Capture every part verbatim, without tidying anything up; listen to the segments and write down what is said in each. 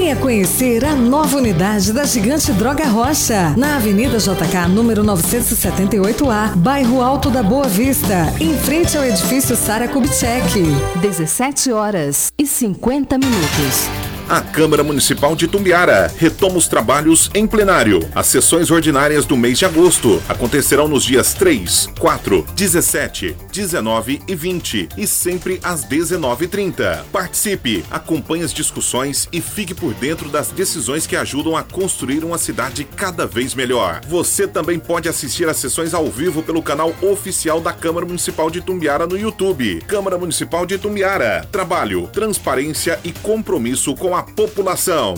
Venha conhecer a nova unidade da Gigante Droga Rocha, na Avenida J K, número novecentos e setenta e oito A, bairro Alto da Boa Vista, em frente ao edifício Sara Kubitschek. dezessete horas e cinquenta minutos. A Câmara Municipal de Itumbiara retoma os trabalhos em plenário. As sessões ordinárias do mês de agosto acontecerão nos dias três, quatro, dezessete, dezenove e vinte e sempre às dezenove e trinta. Participe, acompanhe as discussões e fique por dentro das decisões que ajudam a construir uma cidade cada vez melhor. Você também pode assistir às sessões ao vivo pelo canal oficial da Câmara Municipal de Itumbiara no YouTube. Câmara Municipal de Itumbiara. Trabalho, transparência e compromisso com a população.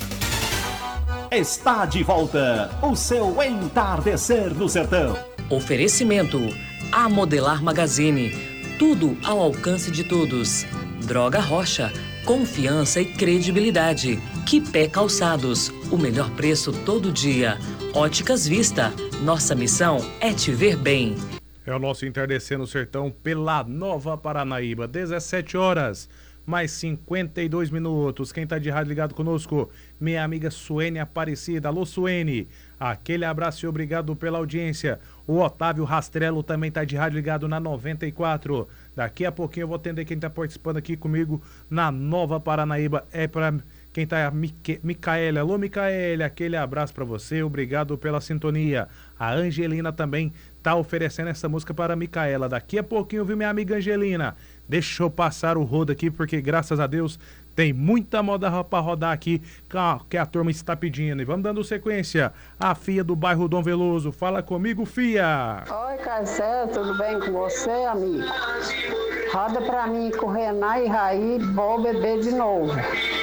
Está de volta o seu Entardecer no Sertão. Oferecimento A Modelar Magazine. Tudo ao alcance de todos. Droga Rocha. Confiança e credibilidade. Quipé Calçados. O melhor preço todo dia. Óticas Vista. Nossa missão é te ver bem. É o nosso Entardecer no Sertão pela Nova Paranaíba. dezessete horas. Mais cinquenta e dois minutos. Quem tá de rádio ligado conosco? Minha amiga Suene Aparecida. Alô, Suene. Aquele abraço e obrigado pela audiência. O Otávio Rastrello também tá de rádio ligado na noventa e quatro. Daqui a pouquinho eu vou atender quem tá participando aqui comigo na Nova Paranaíba. É pra quem tá, Mique... Micaele. Alô, Micaele. Aquele abraço pra você. Obrigado pela sintonia. A Angelina também tá oferecendo essa música para a Micaela. Daqui a pouquinho, viu, minha amiga Angelina? Deixa eu passar o rodo aqui, porque graças a Deus tem muita moda para rodar aqui que a turma está pedindo. E vamos dando sequência. A Fia do bairro Dom Veloso. Fala comigo, Fia. Oi, Caissé, tudo bem com você, amigo? Roda pra mim com Renan e Raí, vou beber de novo.